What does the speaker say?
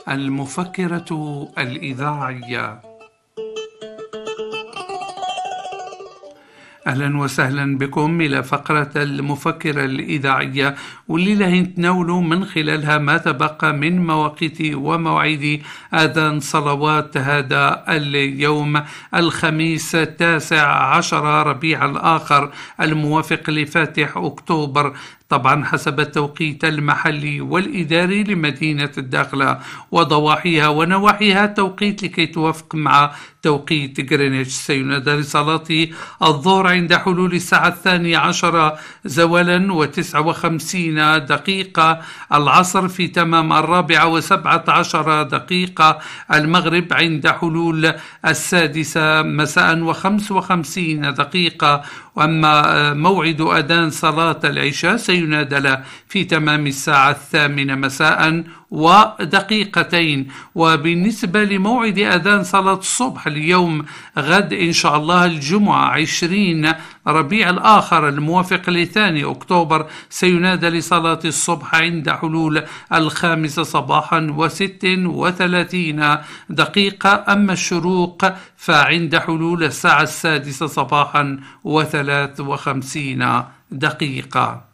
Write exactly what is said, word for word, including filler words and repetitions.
المفكرة الإذاعية. أهلا وسهلا بكم إلى فقرة المفكرة الإذاعية، واللي له نتناولوا من خلالها ما تبقى من مواقيت ومواعيد آذان صلوات هذا اليوم الخميس التاسع عشر ربيع الآخر الموافق لفاتح أكتوبر، طبعا حسب التوقيت المحلي والإداري لمدينة الداخلة وضواحيها ونواحيها توقيت لكي توافق مع توقيت غرينتش. سينادى لصلاة الظهر عند حلول الساعة الثانية عشر زوالا وتسعة وخمسين دقيقة، العصر في تمام الرابعة وسبعة عشر دقيقة، المغرب عند حلول السادسة مساء وخمس وخمسين دقيقة، وأما موعد أذان صلاة العشاء سينادى له في تمام الساعة الثامنة مساء ودقيقتين. وبالنسبة لموعد أذان صلاة الصبح اليوم غد إن شاء الله الجمعة عشرين ربيع الآخر الموافق لثاني أكتوبر سينادى لصلاة الصبح عند حلول الخامسة صباحا وست وثلاثين دقيقة، أما الشروق فعند حلول الساعة السادسة صباحا وثلاث وخمسين دقيقة.